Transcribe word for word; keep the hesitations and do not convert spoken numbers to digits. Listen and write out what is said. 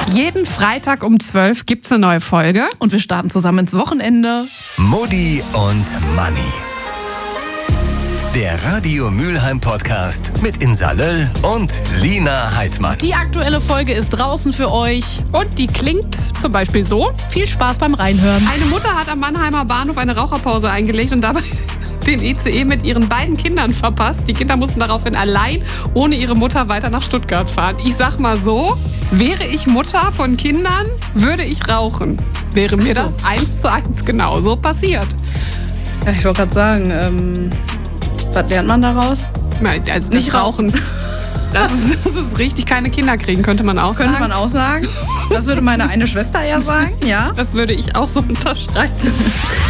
Jeden Freitag um zwölf gibt's eine neue Folge. Und wir starten zusammen ins Wochenende. Mutti und Manni. Der Radio Mülheim Podcast mit Insa Löll und Lina Heidmann. Die aktuelle Folge ist draußen für euch. Und die klingt zum Beispiel so. Viel Spaß beim Reinhören. Eine Mutter hat am Mannheimer Bahnhof eine Raucherpause eingelegt und dabei den I C E mit ihren beiden Kindern verpasst. Die Kinder mussten daraufhin allein ohne ihre Mutter weiter nach Stuttgart fahren. Ich sag mal so, wäre ich Mutter von Kindern, würde ich rauchen. Wäre mir Ach so. das eins zu eins genauso passiert. Ja, ich wollte gerade sagen, ähm, was lernt man daraus? Also Nicht rauchen. Das ist, das ist richtig, keine Kinder kriegen, könnte man auch Könnte sagen. man auch sagen. Das würde meine eine Schwester eher sagen, ja. Das würde ich auch so unterstreichen.